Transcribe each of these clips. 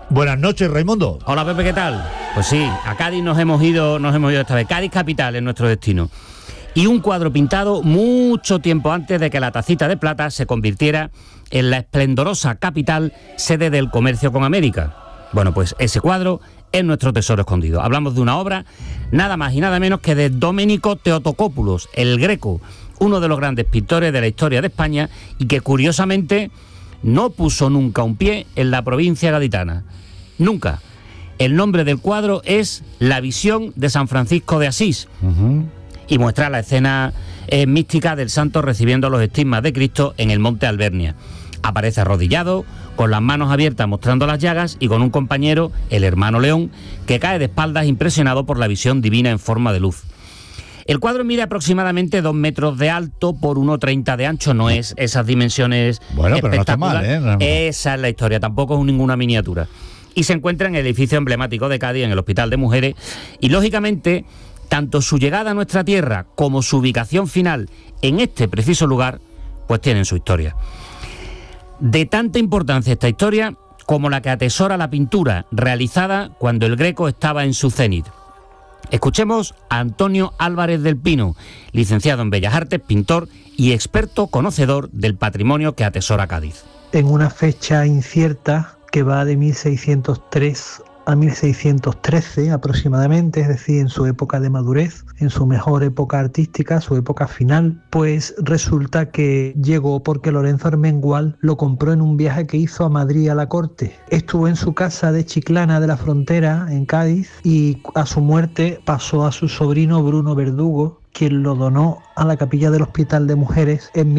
Buenas noches, Raimundo. Hola, Pepe, ¿qué tal? Pues sí, a Cádiz nos hemos ido esta vez. Cádiz capital es nuestro destino. Y un cuadro pintado mucho tiempo antes de que la Tacita de Plata se convirtiera en la esplendorosa capital, sede del comercio con América. Bueno, pues ese cuadro es nuestro tesoro escondido. Hablamos de una obra nada más y nada menos que de Domenico Theotokopoulos, el Greco, uno de los grandes pintores de la historia de España y que curiosamente no puso nunca un pie en la provincia gaditana. Nunca. El nombre del cuadro es La visión de San Francisco de Asís. Y muestra la escena mística del santo recibiendo los estigmas de Cristo en el monte Albernia. Aparece arrodillado, con las manos abiertas mostrando las llagas y con un compañero, el hermano León, que cae de espaldas impresionado por la visión divina en forma de luz. El cuadro mide aproximadamente 2 metros de alto por 1,30 de ancho, no es esas dimensiones espectaculares. Pero no está mal, Esa es la historia, tampoco es ninguna miniatura. Y se encuentra en el edificio emblemático de Cádiz, en el Hospital de Mujeres, y lógicamente tanto su llegada a nuestra tierra como su ubicación final en este preciso lugar, pues tienen su historia. De tanta importancia esta historia como la que atesora la pintura realizada cuando el Greco estaba en su cenit. Escuchemos a Antonio Álvarez del Pino, licenciado en Bellas Artes, pintor y experto conocedor del patrimonio que atesora Cádiz. En una fecha incierta que va de 1603 a 1613 aproximadamente, es decir, en su época de madurez, en su mejor época artística, su época final, pues resulta que llegó porque Lorenzo Armengual lo compró en un viaje que hizo a Madrid a la corte. Estuvo en su casa de Chiclana de la Frontera, en Cádiz, y a su muerte pasó a su sobrino Bruno Verdugo, quien lo donó a la capilla del Hospital de Mujeres en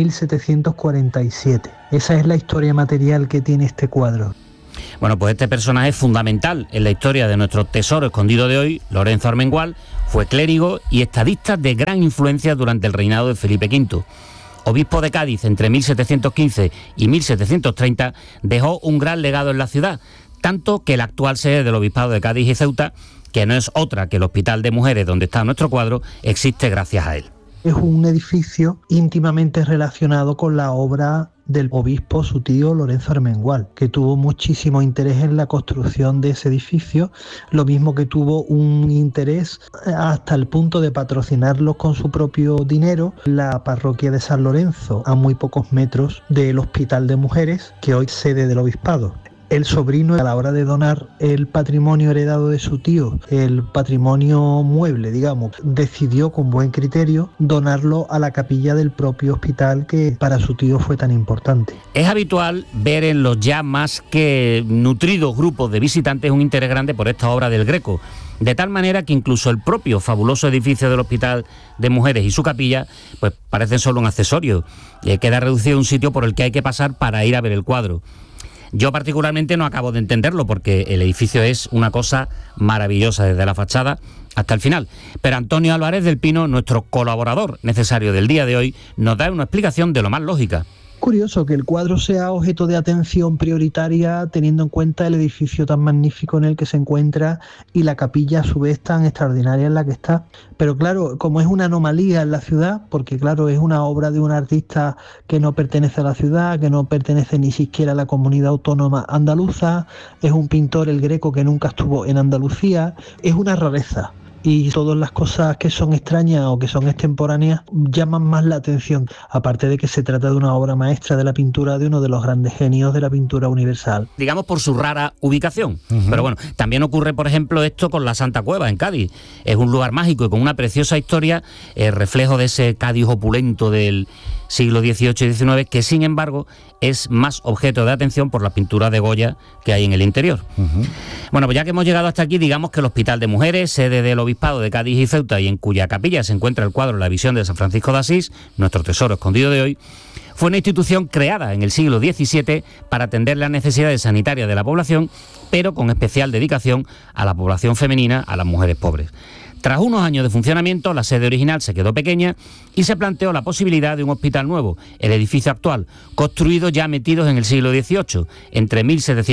1747. Esa es la historia material que tiene este cuadro. Bueno, pues este personaje es fundamental en la historia de nuestro tesoro escondido de hoy. Lorenzo Armengual fue clérigo y estadista de gran influencia durante el reinado de Felipe V. Obispo de Cádiz entre 1715 y 1730, dejó un gran legado en la ciudad, tanto que la actual sede del Obispado de Cádiz y Ceuta, que no es otra que el Hospital de Mujeres donde está nuestro cuadro, existe gracias a él. Es un edificio íntimamente relacionado con la obra del obispo, su tío Lorenzo Armengual, que tuvo muchísimo interés en la construcción de ese edificio, lo mismo que tuvo un interés hasta el punto de patrocinarlo con su propio dinero la parroquia de San Lorenzo, a muy pocos metros del Hospital de Mujeres, que hoy es sede del obispado. El sobrino, a la hora de donar el patrimonio heredado de su tío, el patrimonio mueble, digamos, decidió con buen criterio donarlo a la capilla del propio hospital que para su tío fue tan importante. Es habitual ver en los ya más que nutridos grupos de visitantes un interés grande por esta obra del Greco, de tal manera que incluso el propio fabuloso edificio del Hospital de Mujeres y su capilla pues parecen solo un accesorio, y queda reducido a un sitio por el que hay que pasar para ir a ver el cuadro. Yo particularmente no acabo de entenderlo porque el edificio es una cosa maravillosa desde la fachada hasta el final. Pero Antonio Álvarez del Pino, nuestro colaborador necesario del día de hoy, nos da una explicación de lo más lógica. Curioso que el cuadro sea objeto de atención prioritaria teniendo en cuenta el edificio tan magnífico en el que se encuentra y la capilla a su vez tan extraordinaria en la que está. Pero claro, como es una anomalía en la ciudad, porque claro, es una obra de un artista que no pertenece a la ciudad, que no pertenece ni siquiera a la comunidad autónoma andaluza, es un pintor, el Greco, que nunca estuvo en Andalucía, es una rareza. Y todas las cosas que son extrañas o que son extemporáneas llaman más la atención, aparte de que se trata de una obra maestra de la pintura de uno de los grandes genios de la pintura universal. Digamos por su rara ubicación. Pero bueno, también ocurre, por ejemplo, esto con la Santa Cueva en Cádiz. Es un lugar mágico y con una preciosa historia, reflejo de ese Cádiz opulento del siglo XVIII y XIX, que sin embargo es más objeto de atención por las pinturas de Goya que hay en el interior. Bueno, pues ya que hemos llegado hasta aquí, digamos que el Hospital de Mujeres, sede del Obispado de Cádiz y Ceuta, y en cuya capilla se encuentra el cuadro La visión de San Francisco de Asís, nuestro tesoro escondido de hoy, fue una institución creada en el siglo XVII para atender las necesidades sanitarias de la población, pero con especial dedicación a la población femenina, a las mujeres pobres. Tras unos años de funcionamiento, la sede original se quedó pequeña y se planteó la posibilidad de un hospital nuevo, el edificio actual, construido ya metidos en el siglo XVIII, entre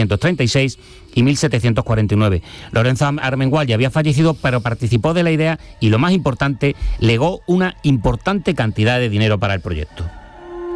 1736 y 1749. Lorenzo Armengual ya había fallecido, pero participó de la idea y, lo más importante, legó una importante cantidad de dinero para el proyecto.